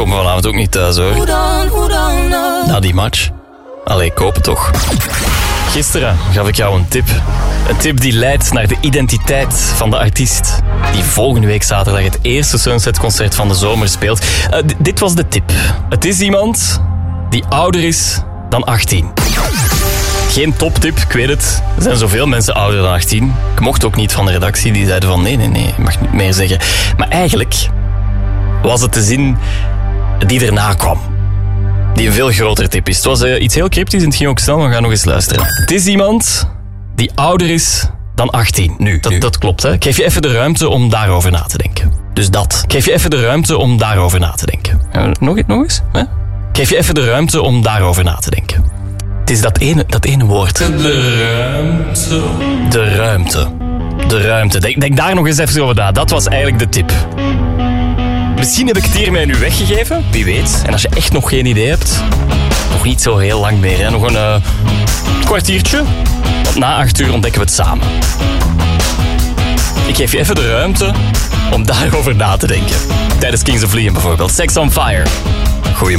me vanavond ook niet thuis, hoor. Na die match. Allee, koop het toch. Gisteren gaf ik jou een tip. Een tip die leidt naar de identiteit van de artiest die volgende week zaterdag het eerste Sunset-concert van de zomer speelt. Dit was de tip. Het is iemand die ouder is dan 18. Geen toptip, ik weet het. Er zijn zoveel mensen ouder dan 18. Ik mocht ook niet van de redactie, die zeiden van nee, je mag niet meer zeggen. Maar eigenlijk was het de zin die erna kwam. Die een veel groter tip is. Het was iets heel cryptisch en het ging ook snel, maar we gaan nog eens luisteren. Het is iemand die ouder is dan 18. Nu. Dat klopt, hè. Ik geef je even de ruimte om daarover na te denken. Dus dat. Ik geef je even de ruimte om daarover na te denken. Nog eens? Hè? Ik geef je even de ruimte om daarover na te denken. Het is dat ene woord. De ruimte. Denk daar nog eens even over na. Dat was eigenlijk de tip. Misschien heb ik het hiermee nu weggegeven. Wie weet. En als je echt nog geen idee hebt, nog niet zo heel lang meer. Hè? Nog een kwartiertje. Want na 8 uur ontdekken we het samen. Ik geef je even de ruimte om daarover na te denken. Tijdens Kings of Leon bijvoorbeeld. Sex on Fire. Goedemorgen.